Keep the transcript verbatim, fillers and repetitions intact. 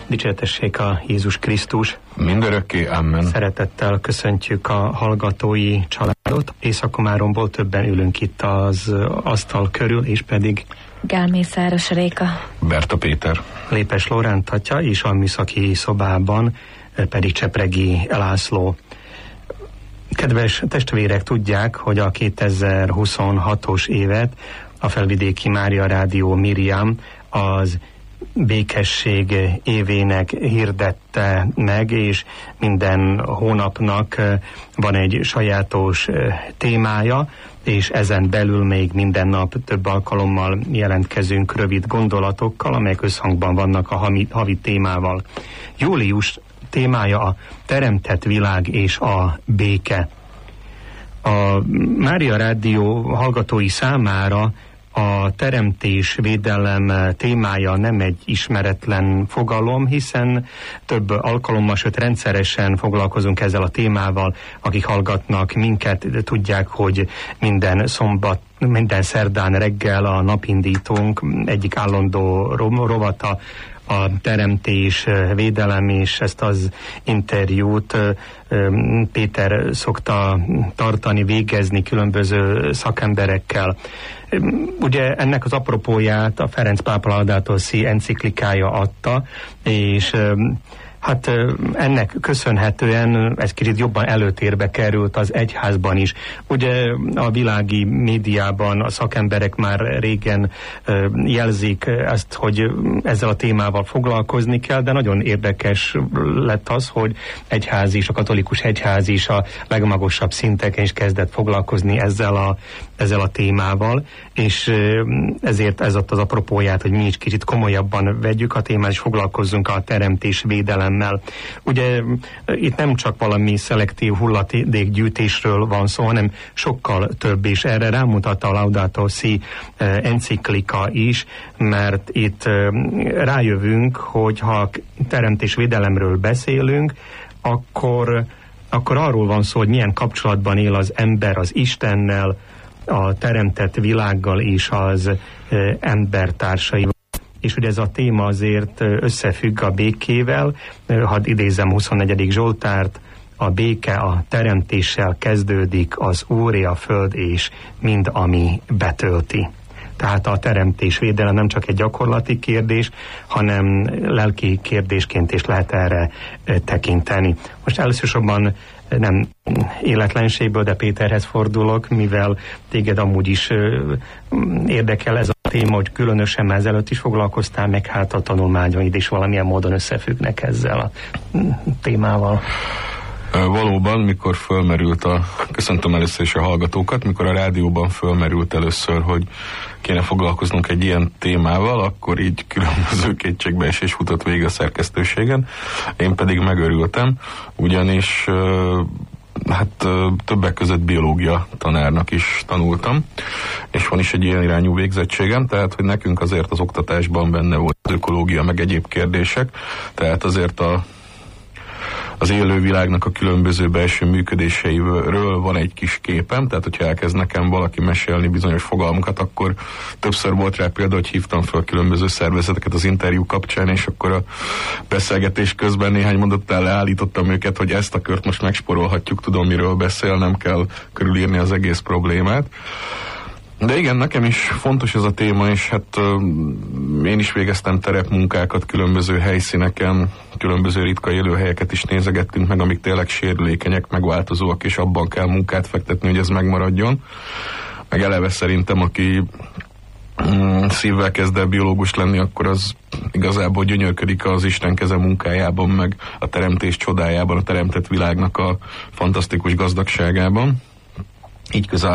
Dicséretessék a Jézus Krisztus. Mindörökké, amen. Szeretettel köszöntjük a hallgatói családot. Észak-Komáromból többen ülünk itt az asztal körül, és pedig Gálmészáros Réka, Berta Péter, Lépes Lóránt atya, és a műszaki szobában pedig Csepregi László. Kedves testvérek, tudják, hogy a kétezer-huszonhatos évet a Felvidéki Mária Rádió Miriam az békesség évének hirdette meg, és minden hónapnak van egy sajátos témája, és ezen belül még minden nap több alkalommal jelentkezünk rövid gondolatokkal, amelyek összhangban vannak a havi, havi témával. Július témája a teremtett világ és a béke. A Mária Rádió hallgatói számára a teremtés védelem témája nem egy ismeretlen fogalom, hiszen több alkalommal, sőt rendszeresen foglalkozunk ezzel a témával. Akik hallgatnak minket, tudják, hogy minden szombat, minden szerdán reggel a napindítónk egyik állandó rovata a teremtés, védelem, és ezt az interjút Péter szokta tartani, végezni különböző szakemberekkel. Ugye ennek az apropóját a Ferenc pápa Laudato Si enciklikája adta, és hát ennek köszönhetően ez kicsit jobban előtérbe került az egyházban is. Ugye a világi médiában a szakemberek már régen jelzik ezt, hogy ezzel a témával foglalkozni kell, de nagyon érdekes lett az, hogy egyház is, a katolikus egyház is a legmagasabb szinteken is kezdett foglalkozni ezzel a, ezzel a témával, és ezért ez ott az apropóját, hogy mi is kicsit komolyabban vegyük a témát, és foglalkozzunk a teremtés védelemmel. Ugye itt nem csak valami szelektív hulladékgyűjtésről van szó, hanem sokkal több, és erre rámutat a Laudato Si enciklika is, mert itt rájövünk, hogy ha teremtés védelemről beszélünk, akkor, akkor arról van szó, hogy milyen kapcsolatban él az ember az Istennel, a teremtett világgal és az embertársaival. És hogy ez a téma azért összefügg a békével. Hadd idézem huszonnegyedik Zsoltárt: a béke a teremtéssel kezdődik, az Úré a föld és mind, ami betölti. Tehát a teremtés védelem nem csak egy gyakorlati kérdés, hanem lelki kérdésként is lehet erre tekinteni. Most elsősorban nem életlenségből, de Péterhez fordulok, mivel téged amúgy is érdekel ez a téma, hogy különösen ezelőtt is foglalkoztál, meg hát a tanulmányaid is valamilyen módon összefüggnek ezzel a témával. Valóban, mikor fölmerült a, köszöntöm először is a hallgatókat, mikor a rádióban fölmerült először, hogy kéne foglalkoznunk egy ilyen témával, akkor így különböző kétségbeesés futott végig a szerkesztőségen. Én pedig megörültem, ugyanis hát többek között biológia tanárnak is tanultam, és van is egy ilyen irányú végzettségem, tehát hogy nekünk azért az oktatásban benne volt az ökológia, meg egyéb kérdések, tehát azért a az élővilágnak a különböző belső működéseiről van egy kis képem, tehát hogyha elkezd nekem valaki mesélni bizonyos fogalmakat, akkor többször volt rá példa, hogy hívtam fel különböző szervezeteket az interjú kapcsán, és akkor a beszélgetés közben néhány mondattal leállítottam őket, hogy ezt a kört most megsporolhatjuk, tudom miről beszél, nem kell körülírni az egész problémát. De igen, nekem is fontos ez a téma, és hát uh, én is végeztem terepmunkákat különböző helyszíneken, különböző ritka élőhelyeket is nézegettünk meg, amik tényleg sérülékenyek, megváltozóak, és abban kell munkát fektetni, hogy ez megmaradjon. Meg eleve szerintem, aki mm, szívvel kezd el biológus lenni, akkor az igazából gyönyörködik az Isten keze munkájában, meg a teremtés csodájában, a teremtett világnak a fantasztikus gazdagságában. Így közel